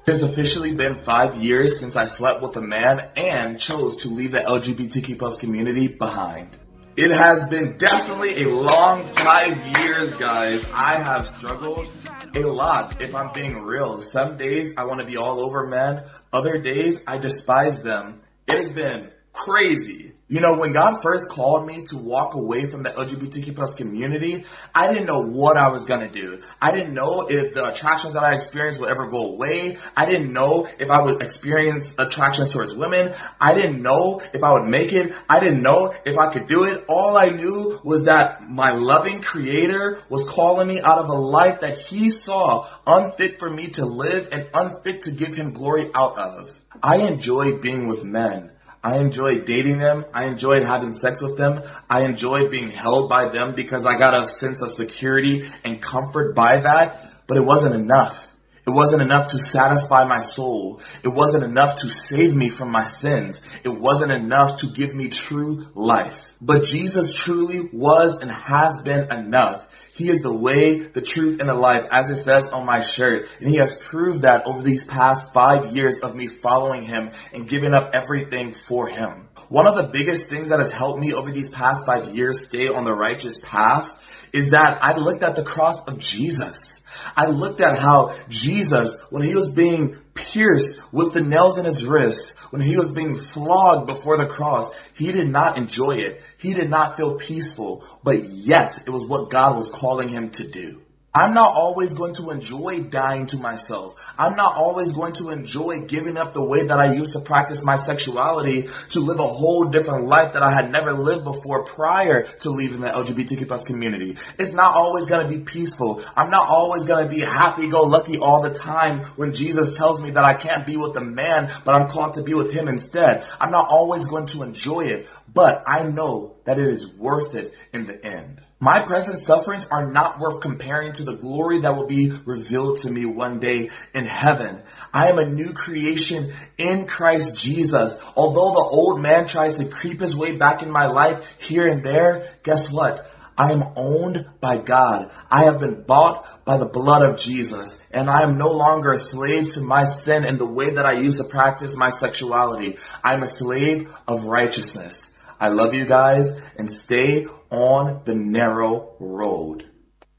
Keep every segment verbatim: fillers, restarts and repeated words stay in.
It's officially been five years since I slept with a man and chose to leave the L G B T Q plus community behind. It has been definitely a long five years, guys. I have struggled a lot, if I'm being real. Some days I want to be all over men. Other days I despise them. It has been crazy. You know, when God first called me to walk away from the L G B T Q plus community, I didn't know what I was going to do. I didn't know if the attractions that I experienced would ever go away. I didn't know if I would experience attractions towards women. I didn't know if I would make it. I didn't know if I could do it. All I knew was that my loving Creator was calling me out of a life that He saw unfit for me to live and unfit to give Him glory out of. I enjoyed being with men. I enjoyed dating them. I enjoyed having sex with them. I enjoyed being held by them because I got a sense of security and comfort by that. But it wasn't enough. It wasn't enough to satisfy my soul. It wasn't enough to save me from my sins. It wasn't enough to give me true life. But Jesus truly was and has been enough. He is the way, the truth, and the life, as it says on my shirt. And He has proved that over these past five years of me following Him and giving up everything for Him. One of the biggest things that has helped me over these past five years stay on the righteous path is that I looked at the cross of Jesus. I looked at how Jesus, when He was being pierced with the nails in His wrists, when He was being flogged before the cross, He did not enjoy it. He did not feel peaceful, but yet it was what God was calling Him to do. I'm not always going to enjoy dying to myself. I'm not always going to enjoy giving up the way that I used to practice my sexuality to live a whole different life that I had never lived before prior to leaving the L G B T Q plus community. It's not always going to be peaceful. I'm not always going to be happy-go-lucky all the time when Jesus tells me that I can't be with a man, but I'm called to be with Him instead. I'm not always going to enjoy it, but I know that it is worth it in the end. My present sufferings are not worth comparing to the glory that will be revealed to me one day in heaven. I am a new creation in Christ Jesus. Although the old man tries to creep his way back in my life here and there, guess what? I am owned by God. I have been bought by the blood of Jesus, and I am no longer a slave to my sin in the way that I used to practice my sexuality. I am a slave of righteousness. I love you guys, and stay on the narrow road.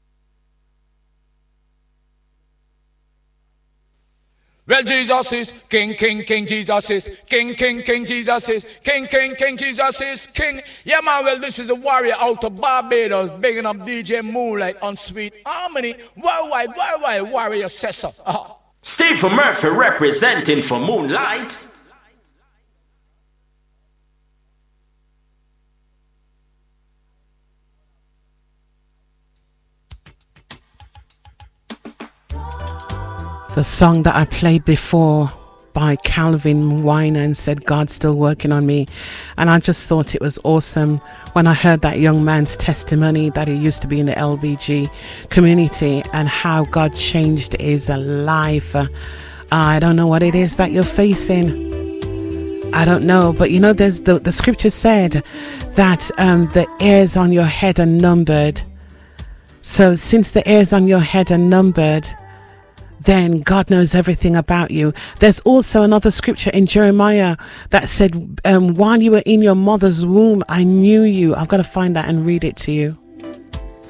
Well, Jesus is King, King, King, Jesus is King, King, King, Jesus is King, King, King, Jesus is King. Yeah, man, well, this is a warrior out of Barbados, bigging up D J Moonlight on Sweet Harmony. Worldwide, worldwide warrior says so. Uh-huh. Stephen Murphy representing for Moonlight. The song that I played before by Calvin Weiner and said, God's still working on me. And I just thought it was awesome when I heard that young man's testimony that he used to be in the L B G community and how God changed his life. Uh, I don't know what it is that you're facing. I don't know. But you know, there's the, the scripture said that um, the hairs on your head are numbered. So since the hairs on your head are numbered, then God knows everything about you. There's also another scripture in Jeremiah that said, um, while you were in your mother's womb, I knew you. I've got to find that and read it to you.